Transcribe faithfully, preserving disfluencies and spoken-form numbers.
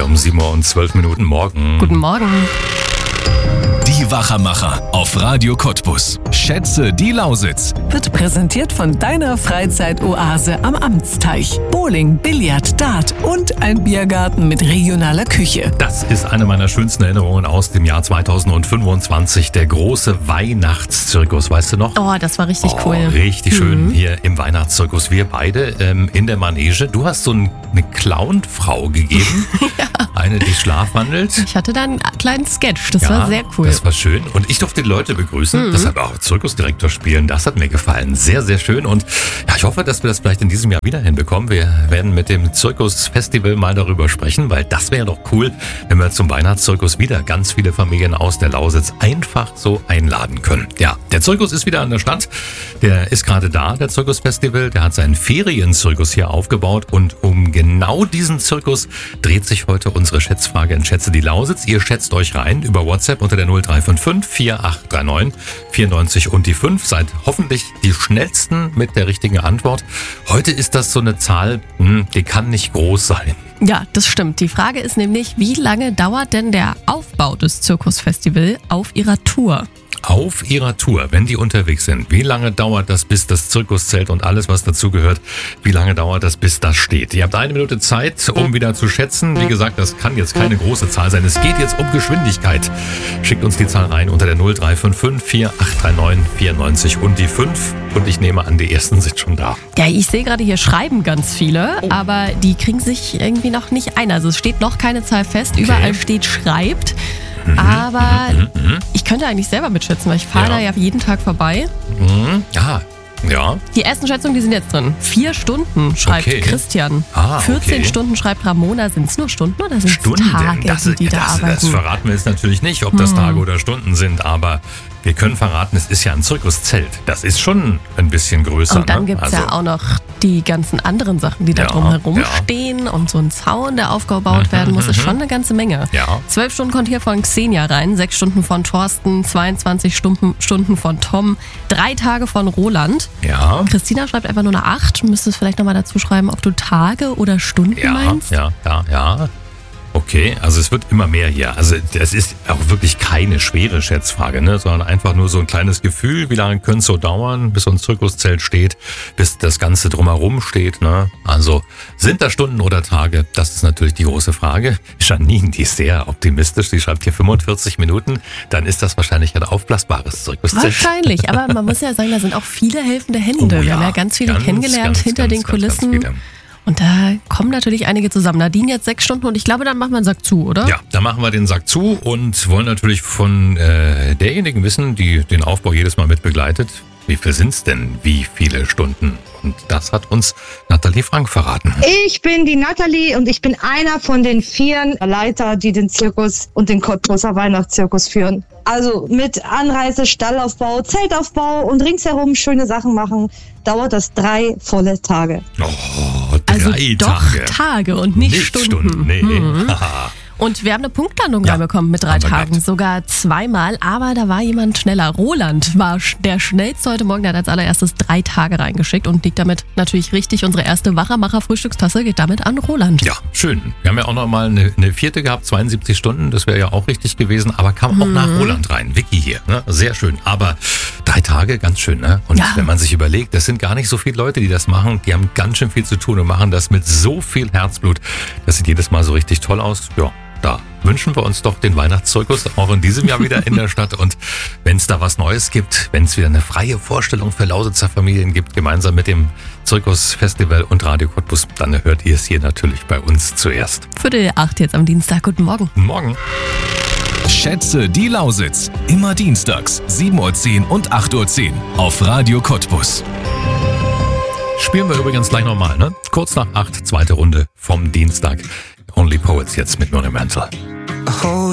hier um sieben Uhr und zwölf Minuten morgen. Guten Morgen. Die Wachermacher auf Radio Cottbus. Schätze die Lausitz. Wird präsentiert von deiner Freizeitoase am Amtsteich. Bowling, Billard, Dart und ein Biergarten mit regionaler Küche. Das ist eine meiner schönsten Erinnerungen aus dem Jahr zweitausendfünfundzwanzig. Der große Weihnachtszirkus, weißt du noch? Oh, das war richtig oh, cool. Richtig mhm. schön hier im Weihnachtszirkus. Wir beide ähm, in der Manege. Du hast so ein, eine Clownfrau gegeben. Ja. Eine, die schlafwandelt. Ich hatte da einen kleinen Sketch. Das ja, war sehr cool. Das war schön. Und ich durfte die Leute begrüßen. Mhm. Deshalb auch Zirkusdirektor spielen. Das hat mir gefallen. Sehr, sehr schön. Und ja, ich hoffe, dass wir das vielleicht in diesem Jahr wieder hinbekommen. Wir werden mit dem Zirkusfestival mal darüber sprechen, weil das wäre doch cool, wenn wir zum Weihnachtszirkus wieder ganz viele Familien aus der Lausitz einfach so einladen können. Ja, der Zirkus ist wieder an der Stadt. Der ist gerade da, der Zirkusfestival. Der hat seinen Ferienzirkus hier aufgebaut. Und um genau diesen Zirkus dreht sich heute unsere Schätzfrage in Schätze die Lausitz. Ihr schätzt euch rein über WhatsApp unter der null drei fünf fünf vier acht drei neun vier neun und die fünf. Seid hoffentlich die schnellsten mit der richtigen Antwort. Heute ist das so eine Zahl, die kann nicht groß sein. Ja, das stimmt. Die Frage ist nämlich, wie lange dauert denn der Aufbau des Zirkusfestivals auf ihrer Tour? Auf ihrer Tour, wenn die unterwegs sind, wie lange dauert das, bis das Zirkuszelt und alles, was dazugehört, wie lange dauert das, bis das steht? Ihr habt eine Minute Zeit, um wieder zu schätzen. Wie gesagt, das kann jetzt keine große Zahl sein. Es geht jetzt um Geschwindigkeit. Schickt uns die Zahl rein unter der null drei fünf fünf vier acht drei neun vier neun und die fünf. Und ich nehme an, die ersten sind schon da. Ja, ich sehe gerade, hier schreiben ganz viele, oh. aber die kriegen sich irgendwie noch nicht ein. Also es steht noch keine Zahl fest. Okay. Überall steht schreibt. Mhm, aber mhm, mhm. ich könnte eigentlich selber mitschätzen, weil ich fahre ja. da ja jeden Tag vorbei. Mhm. Ja, ja. Die ersten Schätzungen, die sind jetzt drin. Vier Stunden, schreibt okay. Christian. Ah, vierzehn okay. Stunden, schreibt Ramona. Sind es nur Stunden oder sind es Tage, das, die, die da das, arbeiten? Das verraten wir jetzt natürlich nicht, ob das Tage oder Stunden sind, aber wir können verraten, es ist ja ein Zirkuszelt. Das ist schon ein bisschen größer. Und dann ne? gibt es also, ja auch noch die ganzen anderen Sachen, die da ja, drumherum ja. stehen und so ein Zaun, der aufgebaut werden muss, ist schon eine ganze Menge. Ja. Zwölf Stunden kommt hier von Xenia rein, sechs Stunden von Thorsten, zweiundzwanzig Stunden, Stunden von Tom, drei Tage von Roland. Ja. Christina schreibt einfach nur eine acht. Müsstest vielleicht nochmal dazu schreiben, ob du Tage oder Stunden ja, meinst. Ja, ja, ja. Okay, also es wird immer mehr hier. Also das ist auch wirklich keine schwere Schätzfrage, ne? Sondern einfach nur so ein kleines Gefühl, wie lange könnte es so dauern, bis so ein Zirkuszelt steht, bis das Ganze drumherum steht. Ne? Also sind das Stunden oder Tage? Das ist natürlich die große Frage. Janine, die ist sehr optimistisch, die schreibt hier fünfundvierzig Minuten. Dann ist das wahrscheinlich ein aufblasbares Zirkuszelt. Wahrscheinlich, aber man muss ja sagen, da sind auch viele helfende Hände. Oh, ja. Wir haben ja ganz viele ganz, kennengelernt ganz, hinter ganz, den ganz, Kulissen. Ganz, ganz Und da kommen natürlich einige zusammen. Nadine jetzt sechs Stunden und ich glaube, dann machen wir einen Sack zu, oder? Ja, dann machen wir den Sack zu und wollen natürlich von äh, derjenigen wissen, die den Aufbau jedes Mal mit begleitet. Wie viel sind es denn? Wie viele Stunden? Und das hat uns Nathalie Frank verraten. Ich bin die Nathalie und ich bin einer von den vier Leiter, die den Zirkus und den Cottbuser Weihnachtszirkus führen. Also mit Anreise, Stallaufbau, Zeltaufbau und ringsherum schöne Sachen machen, dauert das drei volle Tage. Oh, drei also Tage. Doch Tage und nicht, nicht Stunden. Stunden. Nee. Mhm. Und wir haben eine Punktlandung ja, reinbekommen mit drei Tagen, gehabt. sogar zweimal, aber da war jemand schneller. Roland war der schnellste heute Morgen, der hat als allererstes drei Tage reingeschickt und liegt damit natürlich richtig. Unsere erste Wachermacher-Frühstückstasse geht damit an Roland. Ja, schön. Wir haben ja auch nochmal eine, eine vierte gehabt, zweiundsiebzig Stunden, das wäre ja auch richtig gewesen, aber kam auch mhm. nach Roland rein. Vicky hier, ne? Sehr schön. Aber drei Tage, ganz schön, ne? Und ja. wenn man sich überlegt, das sind gar nicht so viele Leute, die das machen, die haben ganz schön viel zu tun und machen das mit so viel Herzblut. Das sieht jedes Mal so richtig toll aus. Ja. Da wünschen wir uns doch den Weihnachtszirkus auch in diesem Jahr wieder in der Stadt. Und wenn es da was Neues gibt, wenn es wieder eine freie Vorstellung für Lausitzer Familien gibt, gemeinsam mit dem Zirkusfestival und Radio Cottbus, dann hört ihr es hier natürlich bei uns zuerst. Viertel acht jetzt am Dienstag. Guten Morgen. Guten Morgen. Schätze die Lausitz. Immer dienstags, sieben Uhr zehn und acht Uhr zehn auf Radio Cottbus. Spielen wir übrigens gleich nochmal, ne? Kurz nach acht, zweite Runde vom Dienstag. Only Poets jetzt mit Monumental.